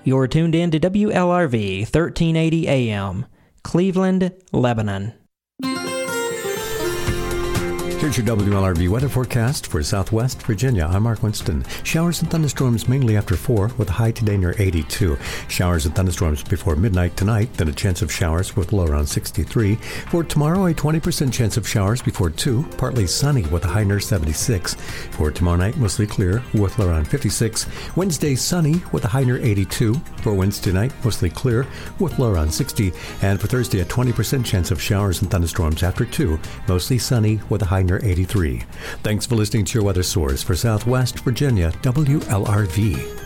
You're tuned in to WLRV 1380 AM, Cleveland, Lebanon. Here's your WLRV weather forecast for Southwest Virginia. I'm Mark Winston. Showers and thunderstorms mainly after 4 with a high today near 82. Showers and thunderstorms before midnight tonight, then a chance of showers with low around 63. For tomorrow, a 20% chance of showers before 2, partly sunny with a high near 76. For tomorrow night, mostly clear with low around 56. Wednesday, sunny with a high near 82. For Wednesday night, mostly clear with low around 60. And for Thursday, a 20% chance of showers and thunderstorms after 2, mostly sunny with a high near 83. Thanks for listening to your weather source for Southwest Virginia, WLRV.